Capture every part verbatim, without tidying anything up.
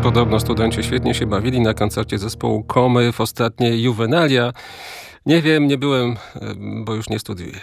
Podobno studenci świetnie się bawili na koncercie zespołu Komy w ostatnie Juvenalia. Nie wiem, nie byłem, bo już nie studiuję.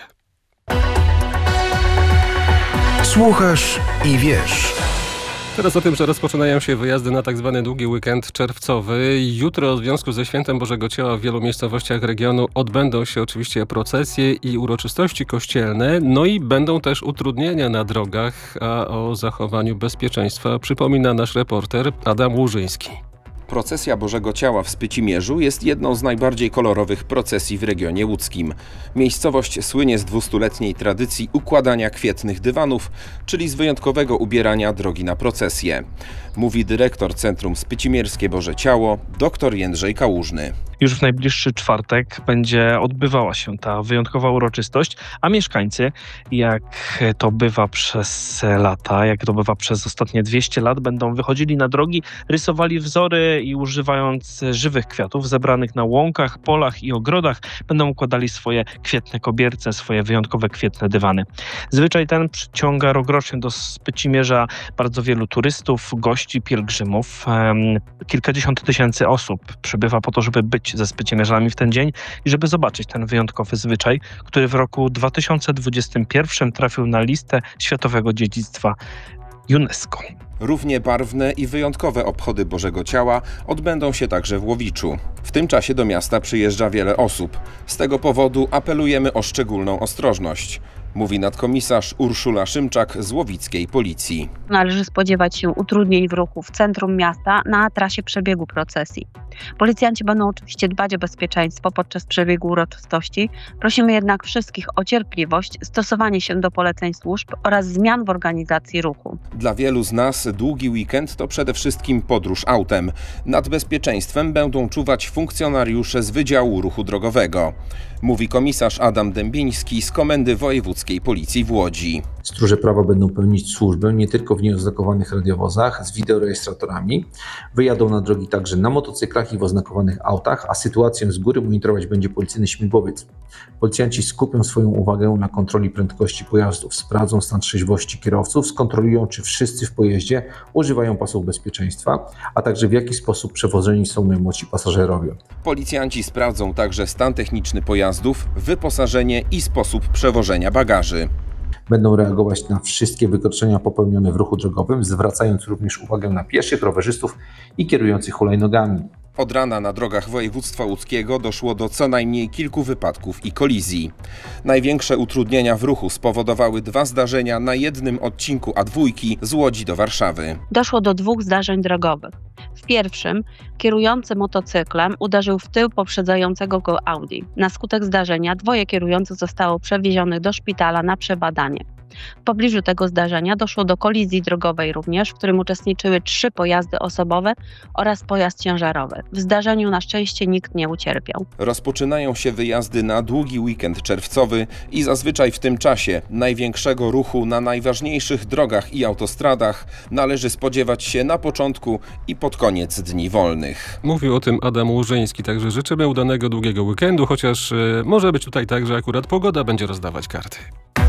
Słuchasz i wiesz. Teraz o tym, że rozpoczynają się wyjazdy na tak zwany długi weekend czerwcowy. Jutro w związku ze Świętem Bożego Ciała w wielu miejscowościach regionu odbędą się oczywiście procesje i uroczystości kościelne, no i będą też utrudnienia na drogach, a o zachowaniu bezpieczeństwa przypomina nasz reporter Adam Łużyński. Procesja Bożego Ciała w Spycimierzu jest jedną z najbardziej kolorowych procesji w regionie łódzkim. Miejscowość słynie z dwustuletniej tradycji układania kwietnych dywanów, czyli z wyjątkowego ubierania drogi na procesję. Mówi dyrektor Centrum Spycimierskie Boże Ciało, dr Jędrzej Kałużny. Już w najbliższy czwartek będzie odbywała się ta wyjątkowa uroczystość, a mieszkańcy, jak to bywa przez lata, jak to bywa przez ostatnie dwieście lat, będą wychodzili na drogi, rysowali wzory i używając żywych kwiatów zebranych na łąkach, polach i ogrodach, będą układali swoje kwietne kobierce, swoje wyjątkowe kwietne dywany. Zwyczaj ten przyciąga rokrocznie do Spycimierza bardzo wielu turystów, gości, pielgrzymów. Kilkadziesiąt tysięcy osób przybywa po to, żeby być ze Spycimierzami w ten dzień i żeby zobaczyć ten wyjątkowy zwyczaj, który w roku dwa tysiące dwudziestym pierwszym trafił na listę Światowego Dziedzictwa UNESCO. Równie barwne i wyjątkowe obchody Bożego Ciała odbędą się także w Łowiczu. W tym czasie do miasta przyjeżdża wiele osób. Z tego powodu apelujemy o szczególną ostrożność, mówi nadkomisarz Urszula Szymczak z łowickiej policji. Należy spodziewać się utrudnień w ruchu w centrum miasta na trasie przebiegu procesji. Policjanci będą oczywiście dbać o bezpieczeństwo podczas przebiegu uroczystości. Prosimy jednak wszystkich o cierpliwość, stosowanie się do poleceń służb oraz zmian w organizacji ruchu. Dla wielu z nas długi weekend to przede wszystkim podróż autem. Nad bezpieczeństwem będą czuwać funkcjonariusze z Wydziału Ruchu Drogowego, mówi komisarz Adam Dębiński z Komendy Wojewódzkiej Policji w Łodzi. Stróże prawa będą pełnić służbę nie tylko w nieoznakowanych radiowozach z wideorejestratorami. Wyjadą na drogi także na motocyklach i w oznakowanych autach, a sytuację z góry monitorować będzie policyjny śmigłowiec. Policjanci skupią swoją uwagę na kontroli prędkości pojazdów, sprawdzą stan trzeźwości kierowców, skontrolują, czy wszyscy w pojeździe używają pasów bezpieczeństwa, a także w jaki sposób przewożeni są najmłodsi pasażerowie. Policjanci sprawdzą także stan techniczny pojazdów, wyposażenie i sposób przewożenia bagaży. Będą reagować na wszystkie wykroczenia popełnione w ruchu drogowym, zwracając również uwagę na pieszych, rowerzystów i kierujących hulajnogami. Od rana na drogach województwa łódzkiego doszło do co najmniej kilku wypadków i kolizji. Największe utrudnienia w ruchu spowodowały dwa zdarzenia na jednym odcinku A dwa z Łodzi do Warszawy. Doszło do dwóch zdarzeń drogowych. W pierwszym kierujący motocyklem uderzył w tył poprzedzającego go Audi. Na skutek zdarzenia dwoje kierujących zostało przewiezionych do szpitala na przebadanie. W pobliżu tego zdarzenia doszło do kolizji drogowej również, w którym uczestniczyły trzy pojazdy osobowe oraz pojazd ciężarowy. W zdarzeniu na szczęście nikt nie ucierpiał. Rozpoczynają się wyjazdy na długi weekend czerwcowy i zazwyczaj w tym czasie największego ruchu na najważniejszych drogach i autostradach należy spodziewać się na początku i pod koniec dni wolnych. Mówił o tym Adam Łużyński, także życzymy udanego długiego weekendu, chociaż y, może być tutaj tak, że akurat pogoda będzie rozdawać karty.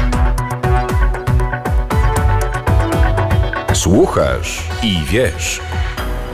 Słuchasz i wiesz.